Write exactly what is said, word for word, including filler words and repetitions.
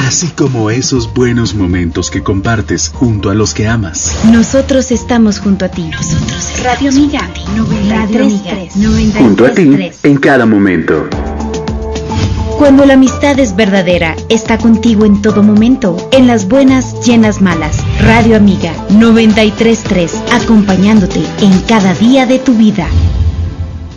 así como esos buenos momentos que compartes junto a los que amas. Nosotros estamos junto a ti. Nosotros Radio Amiga noventa y tres punto tres. Junto a ti en cada momento. Cuando la amistad es verdadera, está contigo en todo momento, en las buenas y en las malas. Radio Amiga noventa y tres punto tres, acompañándote en cada día de tu vida.